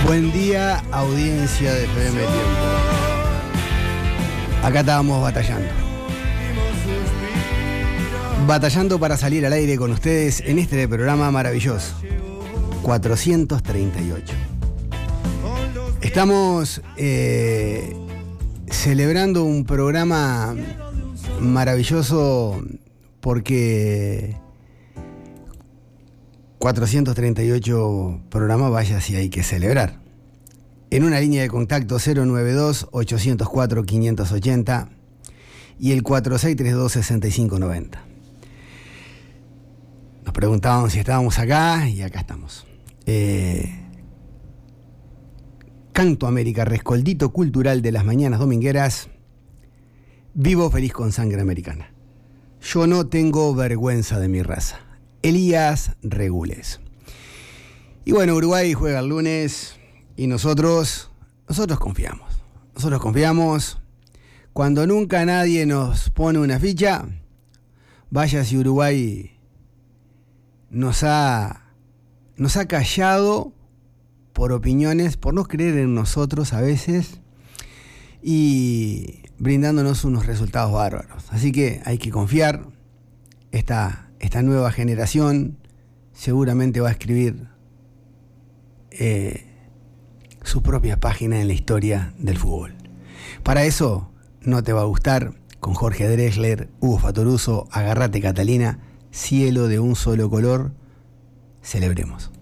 Buen día, audiencia de FM Tiempo. Acá estábamos batallando para salir al aire con ustedes en este programa maravilloso, 438. Estamos celebrando un programa maravilloso porque 438 programas, vaya si hay que celebrar. En una línea de contacto 092-804-580 y el 4632-6590. Nos preguntaban si estábamos acá y acá estamos. Canto América, rescoldito cultural de las mañanas domingueras. Vivo feliz con sangre americana. Yo no tengo vergüenza de mi raza. Elías Regules. Y bueno, Uruguay juega el lunes y nosotros confiamos. Nosotros confiamos. Cuando nunca nadie nos pone una ficha, vaya si Uruguay nos ha callado por opiniones, por no creer en nosotros a veces y brindándonos unos resultados bárbaros. Así que hay que confiar. Esta nueva generación seguramente va a escribir su propia página en la historia del fútbol. Para eso no te va a gustar, con Jorge Drexler, Hugo Fatoruso, Agarrate Catalina, Cielo de un solo color, celebremos.